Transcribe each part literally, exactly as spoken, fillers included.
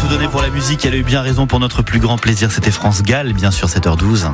tout donné pour la musique, elle a eu bien raison pour notre plus grand plaisir, c'était France Gall, bien sûr, sept heures douze.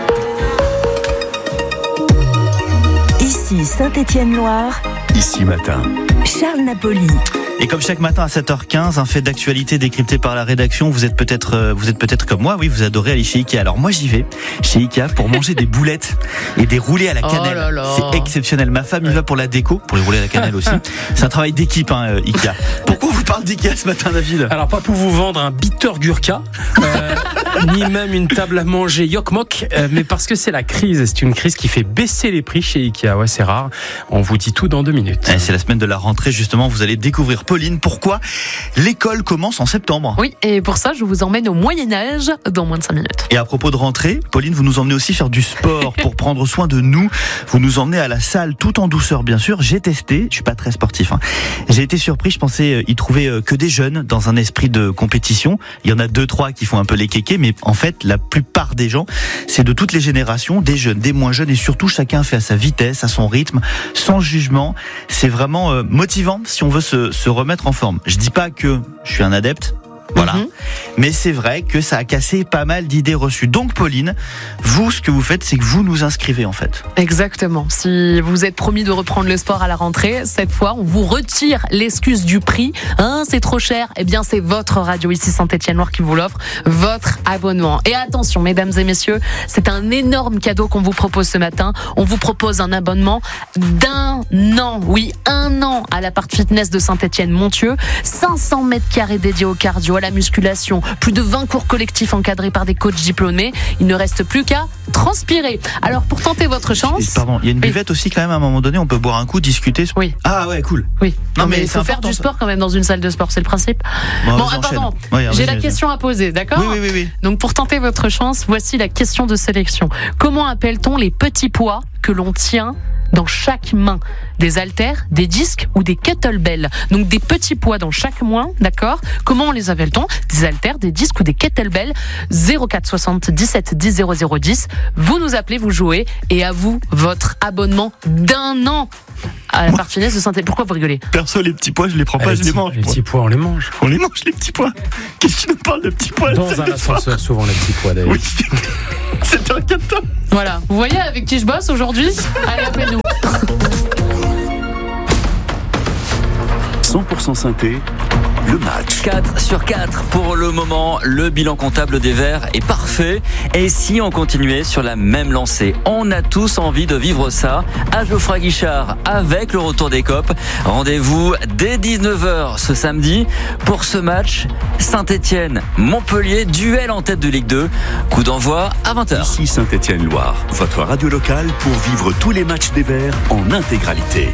Ici Saint-Étienne-Loire. Ici Matin. Charles Napoli. Et comme chaque matin à sept heures quinze, un fait d'actualité décrypté par la rédaction. Vous êtes peut-être, euh, vous êtes peut-être comme moi, oui, vous adorez aller chez Ikea. Alors moi j'y vais chez Ikea pour manger des boulettes et des roulés à la cannelle. Oh là là. C'est exceptionnel. Ma femme y va pour la déco, pour les roulés à la cannelle aussi. C'est un travail d'équipe, hein, Ikea. Pourquoi on vous parle d'Ikea ce matin, David ? Alors pas pour vous vendre un bitter gurka, euh, ni même une table à manger Yokmok, euh, mais parce que c'est la crise. C'est une crise qui fait baisser les prix chez Ikea. Ouais, c'est rare. On vous dit tout dans deux minutes. Et c'est la semaine de la rentrée justement. Vous allez découvrir Pauline. Pourquoi l'école commence en septembre ? Oui, et pour ça, je vous emmène au Moyen-Âge dans moins de cinq minutes. Et à propos de rentrée, Pauline, vous nous emmenez aussi faire du sport pour prendre soin de nous. Vous nous emmenez à la salle tout en douceur, bien sûr. J'ai testé, je suis pas très sportif, hein. J'ai été surpris, je pensais y trouver que des jeunes dans un esprit de compétition. Il y en a deux, trois qui font un peu les kékés, mais en fait, la plupart des gens, c'est de toutes les générations, des jeunes, des moins jeunes, et surtout, chacun fait à sa vitesse, à son rythme, sans jugement. C'est vraiment euh, motivant si on veut se, se remettre en forme. Je dis pas que je suis un adepte, voilà. Mm-hmm. Mais c'est vrai que ça a cassé pas mal d'idées reçues. Donc, Pauline, vous, ce que vous faites, c'est que vous nous inscrivez, en fait. Exactement. Si vous êtes promis de reprendre le sport à la rentrée, cette fois, on vous retire l'excuse du prix. Hein, c'est trop cher. Eh bien, c'est votre radio ici Saint-Étienne-Loire qui vous l'offre, votre abonnement. Et attention, mesdames et messieurs, c'est un énorme cadeau qu'on vous propose ce matin. On vous propose un abonnement d'un an. Oui, un an à l'appart fitness de Saint-Étienne-Montieu. cinq cents mètres carrés dédiés au cardio, à la musculation, plus de vingt cours collectifs encadrés par des coachs diplômés. Il ne reste plus qu'à transpirer. Alors pour tenter votre chance... Pardon, il y a une buvette oui. aussi quand même à un moment donné, on peut boire un coup, discuter. Oui. Ah ouais, cool. Oui. Non, non mais il faut faire du sport quand même dans une salle de sport, c'est le principe. Bon, bon pardon, oui, j'ai la question à poser, d'accord ? Oui, oui, oui, oui. Donc pour tenter votre chance, voici la question de sélection. Comment appelle-t-on les petits poids que l'on tient dans chaque main? Des haltères, des disques ou des kettlebells. Donc des petits poids dans chaque main, d'accord ? Comment les appelle-t-on ? Des haltères, des disques ou des kettlebells. zéro quatre soixante-dix-sept dix zéro zéro dix. Vous nous appelez, vous jouez et à vous votre abonnement d'un an à la part finesse de Saint-Étienne. Pourquoi vous rigolez ? Perso, les petits pois, je les prends pas, les je petits, les mange. Les petits pois, on les mange. On les mange, les petits pois. Qu'est-ce que tu nous parles de petits pois ? Dans un ascenseur, souvent les petits pois d'ailleurs. Oui, c'est un quatorze. Voilà, vous voyez avec qui je bosse aujourd'hui ? Allez, appelez-nous. cent pour cent synthé, le match. quatre sur quatre pour le moment. Le bilan comptable des Verts est parfait. Et si on continuait sur la même lancée ? On a tous envie de vivre ça à Geoffroy Guichard avec le retour des Copes. Rendez-vous dès dix-neuf heures ce samedi pour ce match Saint-Étienne-Montpellier, duel en tête de Ligue deux. Coup d'envoi à vingt heures. Ici Saint-Étienne-Loire, votre radio locale pour vivre tous les matchs des Verts en intégralité.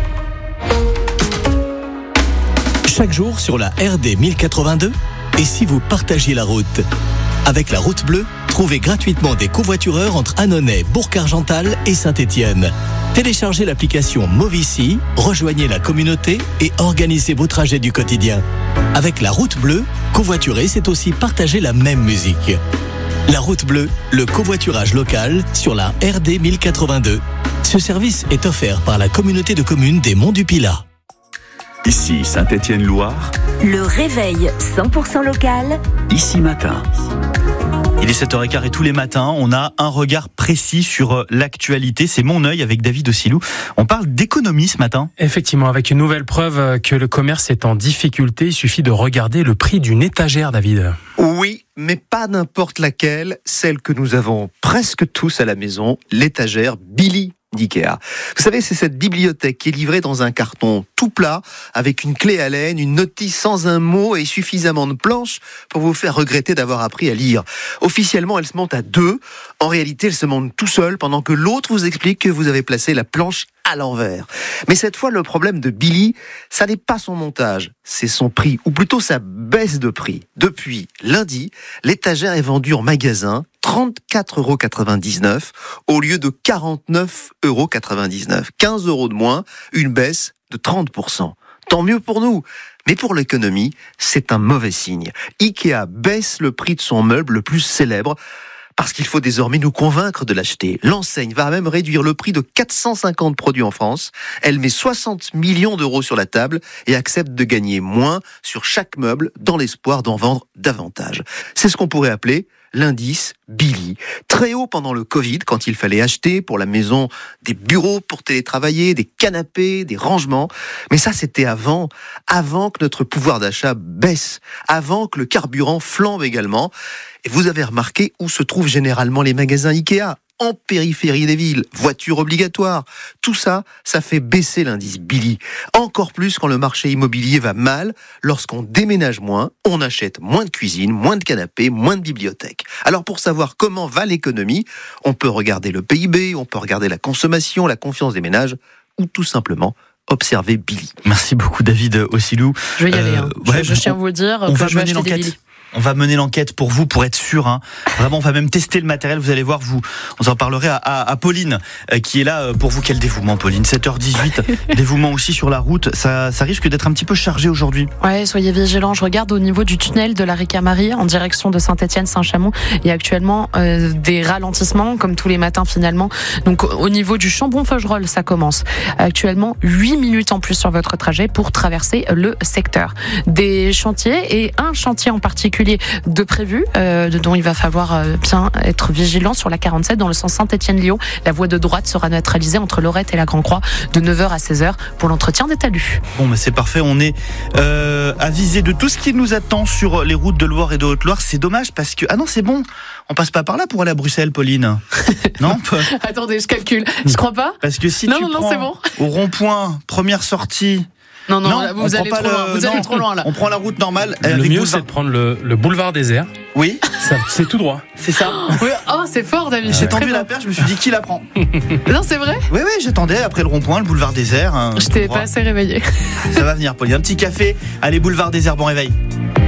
Chaque jour sur la R D mille quatre-vingt-deux, et si vous partagiez la route ? Avec la route bleue, trouvez gratuitement des covoitureurs entre Annonay, Bourg-Argental et Saint-Étienne. Téléchargez l'application Movici, rejoignez la communauté et organisez vos trajets du quotidien. Avec la route bleue, covoiturer, c'est aussi partager la même musique. La route bleue, le covoiturage local sur la R D mille quatre-vingt-deux. Ce service est offert par la communauté de communes des Monts du Pilat. Ici Saint-Étienne-Loire, le réveil cent pour cent local. Ici Matin. Il est sept heures quinze et tous les matins, on a un regard précis sur l'actualité. C'est Mon œil avec David Ossilou. On parle d'économie ce matin. Effectivement, avec une nouvelle preuve que le commerce est en difficulté, il suffit de regarder le prix d'une étagère, David. Oui, mais pas n'importe laquelle, celle que nous avons presque tous à la maison, l'étagère Billy d'Ikea. Vous savez, c'est cette bibliothèque qui est livrée dans un carton tout plat, avec une clé à laine, une notice sans un mot et suffisamment de planches pour vous faire regretter d'avoir appris à lire. Officiellement, elle se monte à deux. En réalité, elle se monte tout seul pendant que l'autre vous explique que vous avez placé la planche à l'envers. Mais cette fois, le problème de Billy, ça n'est pas son montage, c'est son prix, ou plutôt sa baisse de prix. Depuis lundi, l'étagère est vendue en magasin trente-quatre euros quatre-vingt-dix-neuf au lieu de quarante-neuf euros quatre-vingt-dix-neuf. quinze euros de moins, une baisse de trente pour cent. Tant mieux pour nous. Mais pour l'économie, c'est un mauvais signe. Ikea baisse le prix de son meuble le plus célèbre parce qu'il faut désormais nous convaincre de l'acheter. L'enseigne va même réduire le prix de quatre cent cinquante produits en France. Elle met soixante millions d'euros sur la table et accepte de gagner moins sur chaque meuble dans l'espoir d'en vendre davantage. C'est ce qu'on pourrait appeler l'indice Billy. Très haut pendant le Covid, quand il fallait acheter pour la maison des bureaux pour télétravailler, des canapés, des rangements. Mais ça, c'était avant, avant que notre pouvoir d'achat baisse, avant que le carburant flambe également. Et vous avez remarqué où se trouvent généralement les magasins Ikea ? En périphérie des villes, voitures obligatoires. Tout ça, ça fait baisser l'indice Billy. Encore plus quand le marché immobilier va mal, lorsqu'on déménage moins, on achète moins de cuisine, moins de canapés, moins de bibliothèques. Alors pour savoir comment va l'économie, on peut regarder le P I B, on peut regarder la consommation, la confiance des ménages, ou tout simplement observer Billy. Merci beaucoup David Ossilou. Je vais y aller. Hein. Euh, ouais, je, je tiens à vous le dire. On que va je vais mener acheter des l'enquête. Billy. On va mener l'enquête pour vous, pour être sûr. Hein. Vraiment, on va même tester le matériel. Vous allez voir, vous, on en parlerait à, à, à Pauline, euh, qui est là pour vous. Quel dévouement, Pauline. sept heures dix-huit, dévouement aussi sur la route. Ça, ça risque d'être un petit peu chargé aujourd'hui. Ouais, soyez vigilants. Je regarde au niveau du tunnel de la Ricamarie en direction de Saint-Étienne-Saint-Chamond. Il y a actuellement euh, des ralentissements, comme tous les matins finalement. Donc au niveau du Chambon-Feugerolles, ça commence. Actuellement, huit minutes en plus sur votre trajet pour traverser le secteur. Des chantiers et un chantier en particulier de prévu, euh, dont il va falloir euh, bien être vigilant sur la quarante-sept dans le sens Saint-Étienne-Lyon. La voie de droite sera neutralisée entre Lorette et la Grand-Croix de neuf heures à seize heures pour l'entretien des talus. Bon, mais c'est parfait. On est euh, avisé de tout ce qui nous attend sur les routes de Loire et de Haute-Loire. C'est dommage parce que... Ah non, c'est bon. On passe pas par là pour aller à Bruxelles, Pauline. Non. Attendez, je calcule. Je crois pas. Parce que si non, tu non, prends non, c'est bon. au rond-point, première sortie... Non, non, non là, vous allez trop le... loin. Vous non, allez trop loin là. On prend la route normale. Le avec mieux, boulevard... c'est de prendre le, le boulevard désert. Oui. Ça, c'est tout droit. C'est ça. Oui. Oh, c'est fort, David. J'ai C'est tendu très la bon. perche, je me suis dit qui la prend. Non, c'est vrai. Oui, oui, j'attendais après le rond-point, le boulevard désert. Hein, Je t'ai pas assez réveillé. Ça va venir, Pauline. Un petit café. Allez, boulevard désert, bon réveil.